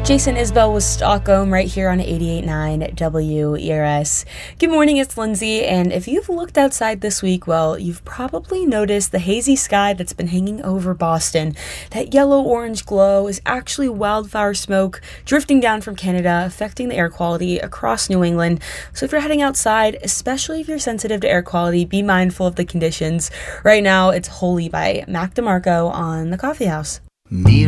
Jason Isbell with Stockholm right here on 88.9 WERS. Good morning, it's Lindsay, and if you've looked outside this week, well, you've probably noticed the hazy sky that's been hanging over Boston. That yellow-orange glow is actually wildfire smoke drifting down from Canada, affecting the air quality across New England. So if you're heading outside, especially if you're sensitive to air quality, be mindful of the conditions. Right now, it's Holy by Mac DeMarco on The Coffee House. Me